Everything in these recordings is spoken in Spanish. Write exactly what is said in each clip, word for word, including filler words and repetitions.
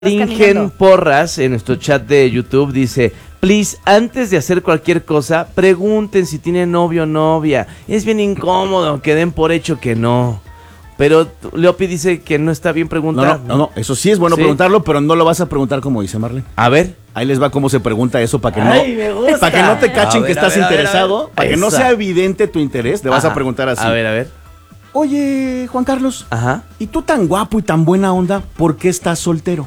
Ingen Porras en nuestro chat de YouTube dice: please, antes de hacer cualquier cosa, pregunten si tienen novio o novia. Es bien incómodo que den por hecho que no. Pero Leopi dice que no está bien preguntar. No, no, no, no. Eso sí es bueno ¿Sí? preguntarlo, pero no lo vas a preguntar como dice Marlene. A ver. Ahí les va cómo se pregunta eso para que Ay, no para que no te cachen ver, que estás ver, interesado, ver, para que no sea evidente tu interés, le vas Ajá. a preguntar así. A ver, a ver. Oye, Juan Carlos. Ajá. ¿Y tú tan guapo y tan buena onda, por qué estás soltero?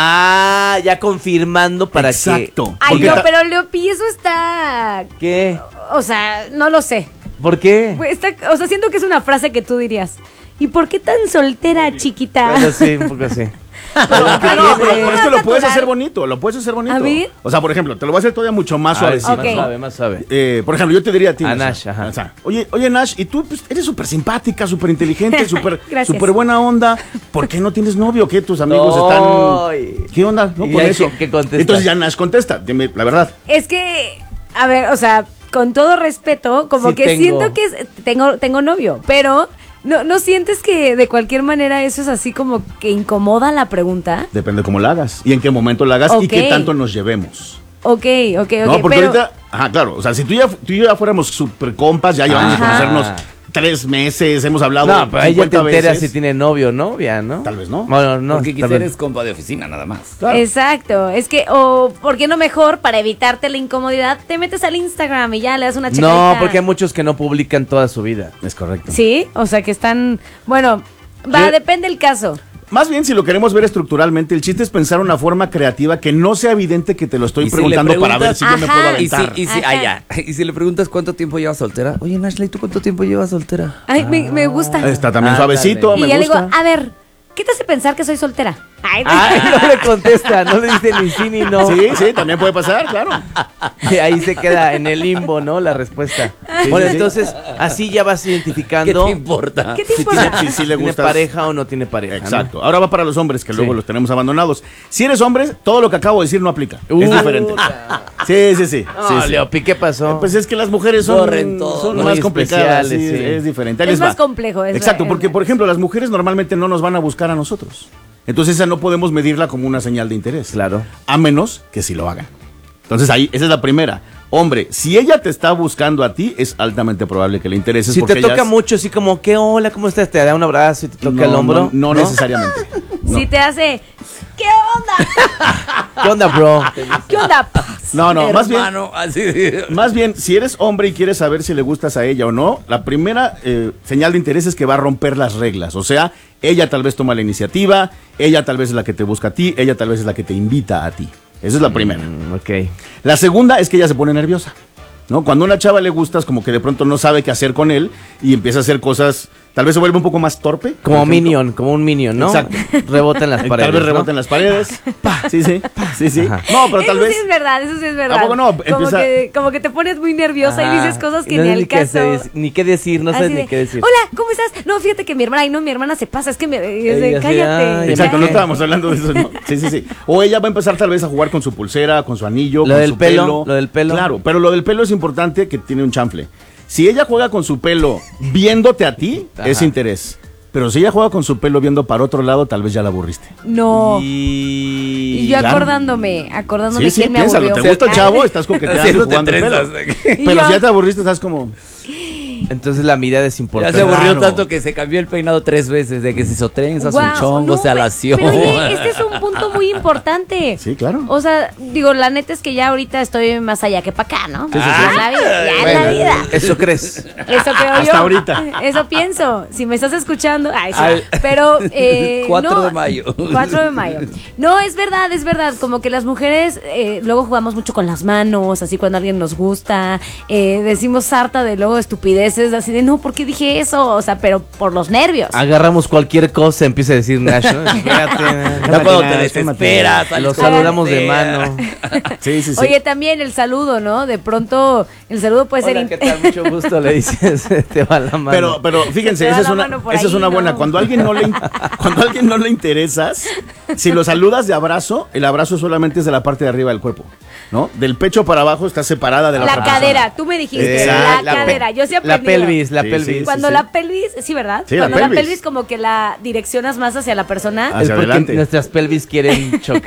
Ah, ya confirmando para Exacto. que... Exacto. Ay, no, pero Leopi, eso está... ¿Qué? O sea, no lo sé. ¿Por qué? Está, o sea, siento que es una frase que tú dirías. ¿Y por qué tan soltera, chiquita? Bueno, sí, un poco así. Pero, pero, no, pero, pero es que lo puedes hacer bonito, lo puedes hacer bonito. ¿A ver? O sea, por ejemplo, te lo voy a hacer todavía mucho más suave. Sí, okay. Más suave, más suave. Eh, por ejemplo, yo te diría a ti, A o sea, Nash, ajá. o sea, oye, oye, Nash, y tú pues, eres súper simpática, súper inteligente, súper Gracias. súper buena onda. ¿Por qué no tienes novio? ¿Qué? Tus amigos No. están... ¿Qué onda? No, ¿Y por ahí eso. qué- qué contesta? Entonces ya Nash contesta, dime la verdad. Es que, a ver, o sea, con todo respeto, como Sí que tengo. siento que es- tengo, tengo novio, pero ¿no, ¿no sientes que de cualquier manera eso es así como que incomoda la pregunta? Depende cómo la hagas y en qué momento la hagas y Ok. qué tanto nos llevemos. Ok, ok, ok. No, porque pero, ahorita, ajá, claro, o sea, si tú, ya, tú y yo ya fuéramos super compas, ya llevamos Ajá. a conocernos tres meses, hemos hablado No, pero ahí ya te cincuenta enteras veces. si tiene novio o novia, ¿no? Tal vez no. Bueno, no. Porque tal quizá vez. eres compa de oficina nada más. Claro. Exacto, es que, o, ¿por qué no mejor, para evitarte la incomodidad, te metes al Instagram y ya le das una checadita? No, porque hay muchos que no publican toda su vida. Es correcto. Sí, o sea que están, bueno, va, Sí. depende el caso. Más bien, si lo queremos ver estructuralmente, el chiste es pensar una forma creativa que no sea evidente que te lo estoy Y si preguntando le para ver si yo me Ajá. puedo Y si, aventar. y, si, Ajá. ah, ya. y si le preguntas cuánto tiempo llevas soltera, oye, Nashley, ¿tú cuánto tiempo llevas soltera? Ay, me, me gusta. Está también Ah, suavecito, Y me ya le gusta. digo, a ver, ¿qué te hace pensar que soy soltera? Ay, Ay, no le contesta, no le dice ni sí ni no. Sí, sí, también puede pasar, claro. Y ahí se queda en el limbo, ¿no? La respuesta. Sí, Bueno, sí, sí. entonces, así ya vas ¿Qué identificando te importa? ¿Qué te si importa? tiene, Sí, sí le tiene gustas. pareja o no tiene pareja. ¿no? Exacto. Ahora va para los hombres, que luego Sí. los tenemos abandonados. Si eres hombre, todo lo que acabo de decir no aplica. Uh, es diferente. puta. Sí, sí, sí. No, sí, sí. Leopi, ¿qué pasó? Eh, Pues es que las mujeres son, Corren todo. son Muy más complicadas, especiales, sí, sí. es diferente. Ahí Es les más va. complejo, es Exacto, verdad, porque es por ejemplo las mujeres normalmente no nos van a buscar a nosotros. Entonces esa no podemos medirla como una señal de interés. Claro. A menos que sí lo hagan. Entonces ahí, esa es la primera. Hombre, si ella te está buscando a ti, es altamente probable que le intereses. Si porque te toca ellas- mucho, así como, ¿qué hola? ¿Cómo estás? Te da un abrazo y te toca no, el hombro. No, no necesariamente. No. Si te hace, ¿qué onda? ¿Qué onda, bro? ¿Qué onda? No, no, más bien, Hermano, así de- más bien, si eres hombre y quieres saber si le gustas a ella o no, la primera eh, señal de interés es que va a romper las reglas. O sea, ella tal vez toma la iniciativa, ella tal vez es la que te busca a ti, ella tal vez es la que te invita a ti. Esa es la primera. Mm, ok. La segunda es que ella se pone nerviosa, ¿no? Cuando a una chava le gustas, como que de pronto no sabe qué hacer con él y empieza a hacer cosas, tal vez se vuelve un poco más torpe. Como por ejemplo. Minion, como un Minion, ¿no? Exacto. Rebota en las paredes. Tal vez ¿no? rebota en las paredes. Pa, sí, sí, sí, sí. Ajá. No, pero tal Eso vez... sí es verdad, eso sí es verdad. ¿A poco no? Como, Empieza- que, como que te pones muy nerviosa y dices cosas que no ni sé al qué caso. hacer, ni qué decir, no Así sabes de, ni qué decir. Hola, ¿cómo estás? No, fíjate que mi hermana, ay no, mi hermana se pasa, es que me, es de, Ella sí, cállate. ay, Exacto, ¿ya no qué? estábamos hablando de eso, no. Sí, sí, sí. O ella va a empezar tal vez a jugar con su pulsera, con su anillo, Lo con del su pelo, lo del pelo. Claro, pero lo del pelo es importante que tiene un chanfle. Si ella juega con su pelo viéndote a ti, Ajá. es interés. Pero si ella juega con su pelo viendo para otro lado, tal vez ya la aburriste. No. Y... Y yo claro. acordándome, acordándome Sí, sí, quién me piénsalo. aburrió. ¿Te gusta el Ay, chavo? Estás coqueteando y Haciéndote jugando el pelo. trenzas. Y Pero yo- si ya te aburriste, estás como... Entonces la mirada es Ya importante. se aburrió Claro. tanto que se cambió el peinado tres veces, de que se hizo trenzas, Guau, un chongo, no, se alació. Pero oye, este es un punto muy importante. Sí, claro. O sea, digo, la neta es que ya ahorita estoy más allá que para acá, ¿no? Sí, sí, sí. Ya en la vida, ya en la Bueno, vida. ¿eso crees? Eso creo Hasta yo. ahorita. Eso pienso. Si me estás escuchando. Ay, sí. Ay. Pero. Eh, cuatro no, de mayo. cuatro de mayo. No, es verdad, es verdad. Como que las mujeres eh, luego jugamos mucho con las manos, así cuando alguien nos gusta. Eh, decimos harta de luego estupideces, así de no, ¿por qué dije eso? O sea, pero por los nervios. Agarramos cualquier cosa, empieza a decir Nash, ¿no? Espérate, Ya cuando te Nash, desesperas, sales Los con saludamos de sea. mano. Sí, sí, sí. Oye, también el saludo, ¿no? De pronto, el saludo puede Hola, ser. ¿qué in- tal? Mucho gusto, le dices, te va la mano. Pero, pero fíjense, Te va esa es la una, mano por esa es ahí, una buena. ¿no? Cuando a alguien no le, in- cuando a alguien no le interesas, si lo saludas de abrazo, el abrazo solamente es de la parte de arriba del cuerpo. ¿no? Del pecho para abajo está separada de la, La otra persona. cadera, tú me dijiste, Exacto. la, La pe- cadera. Yo sí he La aprendido. pelvis, la Sí, pelvis. sí, Cuando sí. la pelvis, sí, ¿verdad? Sí, la Cuando la pelvis. pelvis. como que la direccionas más hacia la persona. Hacia Es porque adelante. nuestras pelvis quieren chocar.